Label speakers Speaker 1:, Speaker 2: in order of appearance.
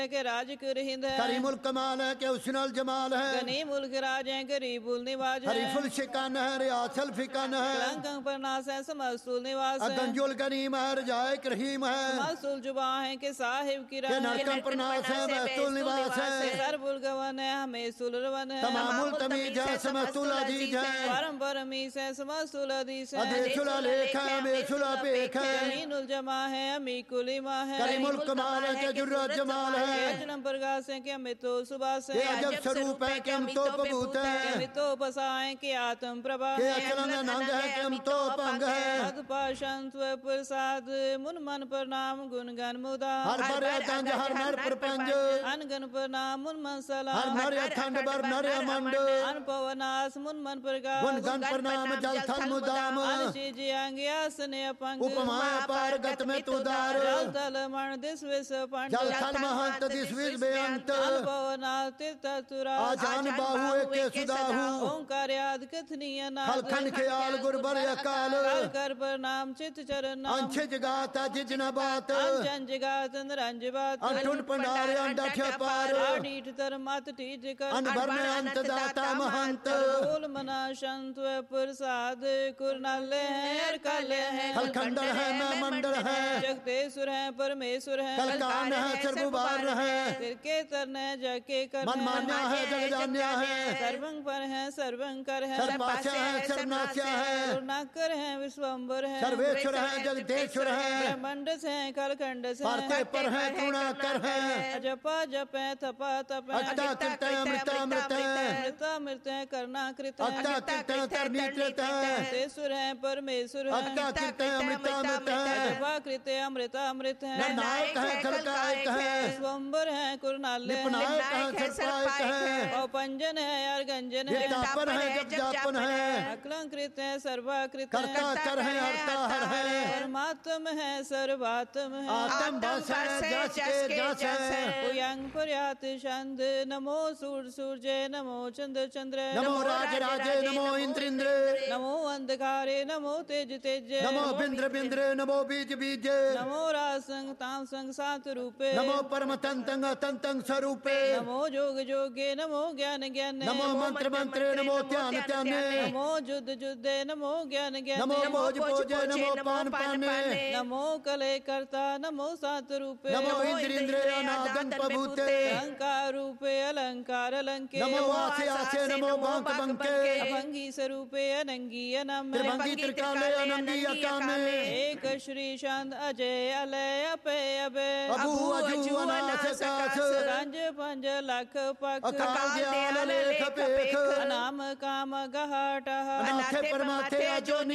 Speaker 1: के राज हिंद है,
Speaker 2: करीमुल कमाल है के हुस्नुल जमाल है,
Speaker 1: गनी मुल्क राज है गरीबुल निवाज है,
Speaker 2: हरीफुल शिकन है रियासल फिकन है,
Speaker 1: लंकं पर नास है समस्तुल निवास है,
Speaker 2: गंजुल गनीम है रजायक रहीम है,
Speaker 1: समस्तुल जुबा है के साहिब की
Speaker 2: के नरकम पर नास है महतुल निवास है,
Speaker 1: सरबुल गवन है हमें सुलरवन है,
Speaker 2: तमामुल तमीज है समस्तुल अजीज है,
Speaker 1: परम परमीस है समस्तुल अदीस है,
Speaker 2: अदेशुल लेख है अमेशुल पेख है,
Speaker 1: अमीनुल जमा है अमी कुलिमा है,
Speaker 2: करीमुल कमाल है के जुर्रत जमाल है,
Speaker 1: अजनम प्रकाश है के अमित तो सुबह से,
Speaker 2: के अजब स्वरूप है के हम तो पबूत है,
Speaker 1: अमित तो बसाए के आत्म प्रभा
Speaker 2: के अचलंग नंग है के हम तो पंग है,
Speaker 1: अदपाशंत प्रसाद मुन मन प्रणाम गुणगन मुदा,
Speaker 2: हर बर गंज हर नर प्रपंच,
Speaker 1: अनगन प्रणाम मुन मन सलाम,
Speaker 2: हर नर अखंड बर नर मंड,
Speaker 1: अन पवनास मुन मन प्रकाश,
Speaker 2: गुण गण प्रणाम जल थल मुदाम,
Speaker 1: अनचीज अंग्यासन अपंग,
Speaker 2: उपमा पार गत में तुदार,
Speaker 1: जल तल मन दिस विस पंड,
Speaker 2: जल थल महंत दिस विस बेअंत,
Speaker 1: पवनास तीर्थ तुरा,
Speaker 2: आजान बाहु एक सुदाहु,
Speaker 1: ओंकार याद कथनीय नाद,
Speaker 2: खलखन ख्याल गुरबर अकाल,
Speaker 1: काल कर प्रणाम चित चरण,
Speaker 2: अंश जगाता जिजना बात,
Speaker 1: अंजन जगात निरंज बात,
Speaker 2: अंठुन पंडारे अंडठ पार,
Speaker 1: ढीठ तर मत टीज कर,
Speaker 2: अनबर में अंत दाता महंत,
Speaker 1: बोल मना संत प्रसाद कुरनाले हैं कल है,
Speaker 2: खलखंडर है मैं मंडल है,
Speaker 1: जगतेश्वर है परमेश्वर है,
Speaker 2: कलकान है सर्वबार है,
Speaker 1: सिर के तरने जके कर,
Speaker 2: मन मान्या है जग जान्या है,
Speaker 1: सर्वं पर है सर्वंकर है,
Speaker 2: सर्वपाशा है सर्वनाश्या है,
Speaker 1: करुणाकर है विश्वम्बर है,
Speaker 2: सर्वेश्वर है जगदेश्वर है,
Speaker 1: ब्रह्मांड से कलखंड से,
Speaker 2: परते पर है करुणाकर है,
Speaker 1: जपा जपे तपा तप,
Speaker 2: अक्ता कृत अमृता अमृत,
Speaker 1: मृता मृत है करना कृत,
Speaker 2: अक्ता कृत करनी कृत,
Speaker 1: तेसुर है परमेश्वर है,
Speaker 2: अक्ता कृत अमृता अमृत है,
Speaker 1: जपा कृत अमृता अमृत है,
Speaker 2: निर्णायक है खलकायक है,
Speaker 1: विश्वम्बर है कुरनाले,
Speaker 2: निपनायक है सर्पायक है,
Speaker 1: और पंजन है अर्गंजन है,
Speaker 2: नितापन है जप जापन है,
Speaker 1: अकलंकृत है सर्वाकृत
Speaker 2: कर्ता कर है हरता हर है,
Speaker 1: परमात्म है सर्वात्म है,
Speaker 2: आत्म बस है जस के जस है,
Speaker 1: पुयंग पुर्यात छंद, नमो सूर्य नमो चंद्र चंद्र,
Speaker 2: नमो राज राजे नमो इंद्र इंद्र,
Speaker 1: नमो अंधकारे नमो तेज तेज,
Speaker 2: नमो बिंद्र बिंद्र नमो बीज बीज,
Speaker 1: नमो रासंग ताम संग सात रूपे,
Speaker 2: नमो परम तंतंग तंतंग स्वरूपे,
Speaker 1: नमो जोग जोगे नमो ज्ञान ज्ञान,
Speaker 2: नमो मंत्र मंत्र नमो ध्यान ध्याने,
Speaker 1: नमो युद्ध युद्धे नमो ज्ञान ज्ञान,
Speaker 2: नमो भोज भोजे नमो पान पाने,
Speaker 1: नमो कले कर्ता नमो सात रूपे,
Speaker 2: नमो इंद्र इंद्र अनादन पबूते,
Speaker 1: अलंकार रूपे अलंकार अलंके,
Speaker 2: नमो आसे आसे नमो बांक बंके,
Speaker 1: अभंगी स्वरूपे अनंगी अनम,
Speaker 2: त्रिभंगी त्रिकाले अनंगी अकामे,
Speaker 1: एक श्री शांत अजय अलय अपे अबे,
Speaker 2: अबू अजू अनाथ कास,
Speaker 1: रंज पंज लख पख,
Speaker 2: अकाल दयाल लेख पेख,
Speaker 1: अनाम काम गहाट,
Speaker 2: अनाथे परमाथे अजो